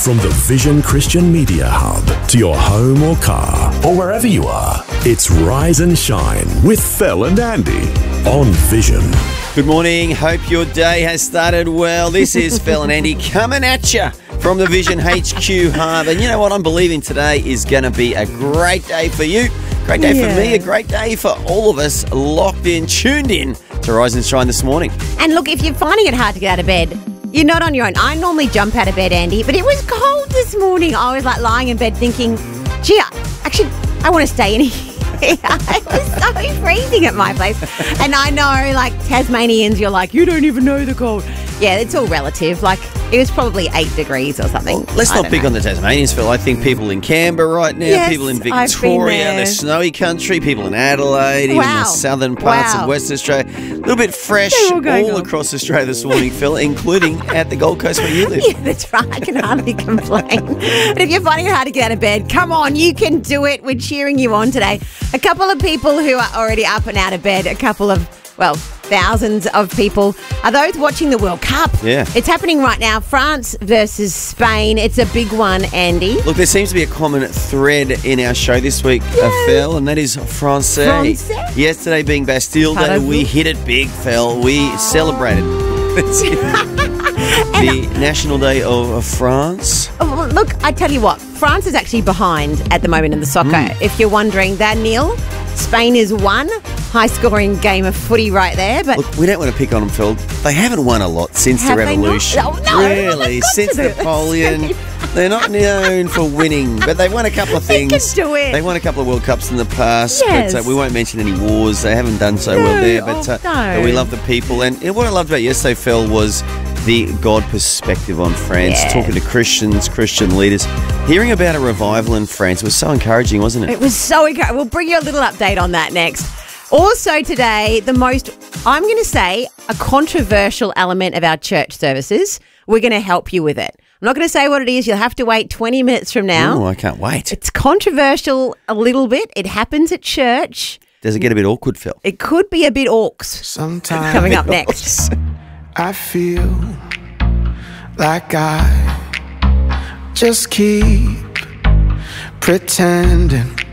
From the Vision Christian Media Hub to your home or car or wherever you are, it's Rise and Shine with Phil and Andy on Vision. Good morning. Hope your day has started well. This is Phil and Andy coming at you from the Vision HQ Hub. And you know what? I'm believing today is going to be a great day for you. Great day for me, a great day for all of us locked in, tuned in to Rise and Shine this morning. And look, if you're finding it hard to get out of bed, you're not on your own. I normally jump out of bed, Andy, but it was cold this morning. I was like lying in bed thinking, gee, I want to stay in here. It was so freezing at my place. And I know, like, Tasmanians, you're like, you don't even know the cold. Yeah, it's all relative. Like, it was probably 8 degrees or something. Well, let's not pick on the Tasmanians, Phil. I think people in Canberra right now, yes, people in Victoria, the snowy country, people in Adelaide, even the southern parts of Western Australia. A little bit fresh all across Australia this morning, Phil, including at the Gold Coast where you live. Yeah, that's right. I can hardly complain. But if you're finding it hard to get out of bed, come on, you can do it. We're cheering you on today. A couple of people who are already up and out of bed, a couple of, well, thousands of people are those watching the World Cup. Yeah. It's happening right now. France versus Spain. It's a big one, Andy. Look, there seems to be a common thread in our show this week, Phil, and that is Francais. Yesterday being Bastille Day, we hit it big, Phil. We celebrated. The National Day of France. Oh, look, I tell you what, France is actually behind at the moment in the soccer. If you're wondering, they're nil. Spain is 1. High-scoring game of footy right there. But look, we don't want to pick on them, Phil. They haven't won a lot since the revolution. No, really, since Napoleon. They're not known for winning, but they won a couple of things. They can do it. They won a couple of World Cups in the past, but we won't mention any wars. They haven't done so well there, but we love the people. And what I loved about yesterday, Phil, was the God perspective on France, talking to Christians, Christian leaders, hearing about a revival in France was so encouraging, wasn't it? It was so encouraging. We'll bring you a little update on that next. Also today, I'm going to say, a controversial element of our church services. We're going to help you with it. I'm not going to say what it is. You'll have to wait 20 minutes from now. Oh, I can't wait. It's controversial a little bit. It happens at church. Does it get a bit awkward, Phil? It could be a bit orcs. Sometimes coming up next. I feel like I just keep pretending